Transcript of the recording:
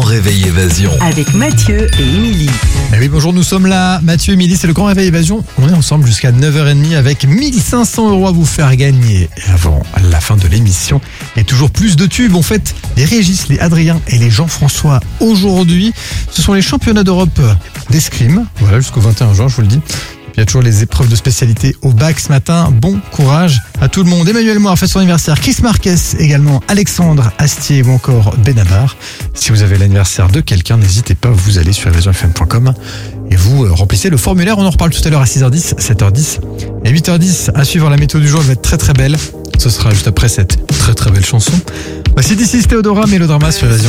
réveil évasion. Avec Mathieu et Émilie. Eh oui, bonjour, nous sommes là. Mathieu, Émilie, c'est le Grand Réveil Évasion. On est ensemble jusqu'à 9h30 avec 1500 € à vous faire gagner avant la fin de l'émission. Et toujours plus de tubes. On fête les Régis, les Adrien et les Jean-François aujourd'hui. Ce sont les championnats d'Europe d'escrime. Voilà, jusqu'au 21 juin, je vous le dis. Il y a toujours les épreuves de spécialité au bac ce matin. Bon courage à tout le monde. Emmanuel Moir fête son anniversaire. Chris Marquez également. Alexandre Astier ou encore Benabar. Si vous avez l'anniversaire de quelqu'un, n'hésitez pas, vous allez sur evasionfm.com et vous remplissez le formulaire. On en reparle tout à l'heure à 6h10, 7h10 et 8h10. À suivre la météo du jour, elle va être très très belle. Ce sera juste après cette très très belle chanson. Voici d'ici Théodora, Mélodrama sur Évasion.